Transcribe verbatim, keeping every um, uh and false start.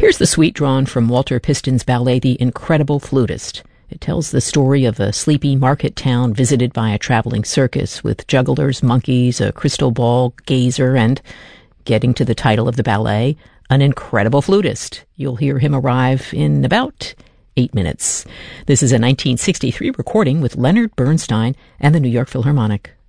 Here's the suite drawn from Walter Piston's ballet, The Incredible Flutist. It tells the story of a sleepy market town visited by a traveling circus with jugglers, monkeys, a crystal ball gazer, and, getting to the title of the ballet, an incredible flutist. You'll hear him arrive in about eight minutes. This is a nineteen sixty-three recording with Leonard Bernstein and the New York Philharmonic.